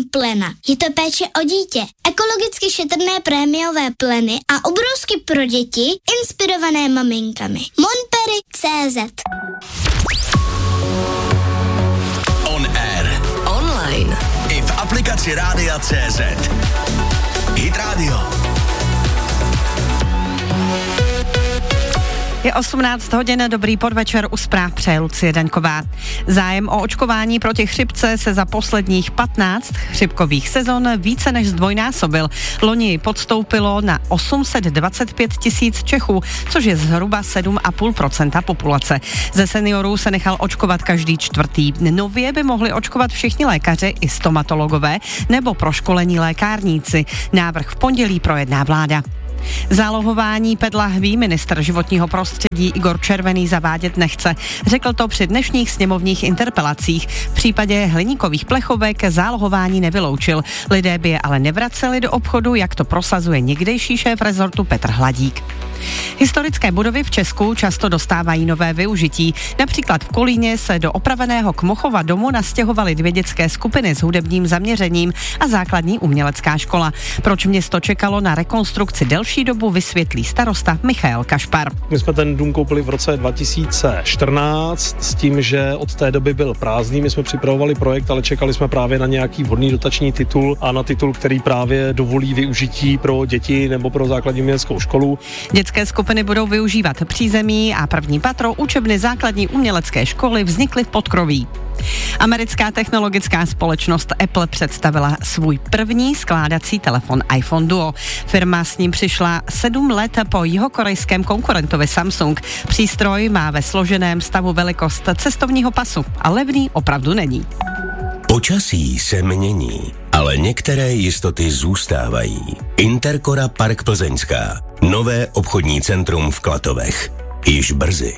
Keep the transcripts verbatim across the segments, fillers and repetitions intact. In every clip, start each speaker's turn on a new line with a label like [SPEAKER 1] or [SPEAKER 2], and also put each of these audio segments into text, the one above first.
[SPEAKER 1] Plena. Je to péče o dítě, ekologicky šetrné prémiové pleny a obrusky pro děti, inspirované maminkami. Monpery tečka cé zet.
[SPEAKER 2] On air. Online. I v aplikaci Rádia tečka cé zet. Hit Radio.
[SPEAKER 3] Je osmnáct hodin, dobrý podvečer, u zpráv přeje Lucie Daňková. Zájem o očkování proti chřipce se za posledních patnáct chřipkových sezon více než zdvojnásobil. Loni podstoupilo na osm set dvacet pět tisíc Čechů, což je zhruba sedm celá pět procenta populace. Ze seniorů se nechal očkovat každý čtvrtý. Nově by mohli očkovat všichni lékaři i stomatologové nebo proškolení lékárníci. Návrh v pondělí projedná vláda. Zálohování PET lahví ministr životního prostředí Igor Červený zavádět nechce. Řekl to při dnešních sněmovních interpelacích. V případě hliníkových plechovek zálohování nevyloučil. Lidé by je ale nevraceli do obchodu, jak to prosazuje někdejší šéf rezortu Petr Hladík. Historické budovy v Česku často dostávají nové využití. Například v Kolíně se do opraveného Kmochova domu nastěhovaly dvě dětské skupiny s hudebním zaměřením a základní umělecká škola. Proč město čekalo na rekonstrukci delší dobu, vysvětlí starosta Michael Kašpar.
[SPEAKER 4] My jsme ten dům koupili v roce dva tisíce čtrnáct s tím, že od té doby byl prázdný. My jsme připravovali projekt, ale čekali jsme právě na nějaký vhodný dotační titul a na titul, který právě dovolí využití pro děti nebo pro základní uměleckou školu.
[SPEAKER 3] Dětské skupiny budou využívat přízemí a první patro učebny základní umělecké školy vznikly v podkroví. Americká technologická společnost Apple představila svůj první skládací telefon iPhone Duo. Firma s ním přišla sedm let po jihokorejském konkurentovi Samsung. Přístroj má ve složeném stavu velikost cestovního pasu a levný opravdu není.
[SPEAKER 2] Počasí se mění, ale některé jistoty zůstávají. Intercora Park Plzeňská. Nové obchodní centrum v Klatovech. Již brzy.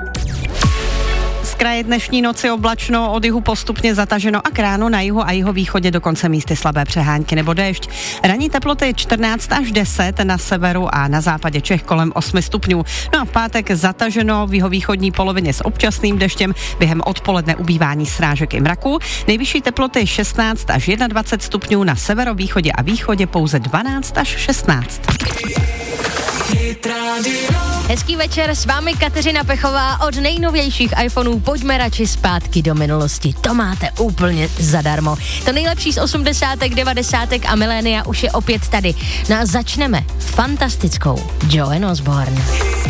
[SPEAKER 3] Z kraje dnešní noci oblačno, od jihu postupně zataženo a k ránu na jihu a jihovýchodě dokonce místy slabé přehánky nebo déšť. Ranní teploty čtrnáct až deset, na severu a na západě Čech kolem osm stupňů. No a v pátek zataženo v jihovýchodní polovině s občasným deštěm, během odpoledne ubývání srážek i mraků. Nejvyšší teploty šestnáct až dvacet jedna stupňů, na severovýchodě a východě pouze dvanáct až šestnáct.
[SPEAKER 5] Hezký večer, s vámi Kateřina Pechová. Od nejnovějších iPhoneů pojďme radši zpátky do minulosti. To máte úplně zadarmo. To nejlepší z osmdesátek, devadesátek a milénia už je opět tady. No a začneme fantastickou Joan Osborne.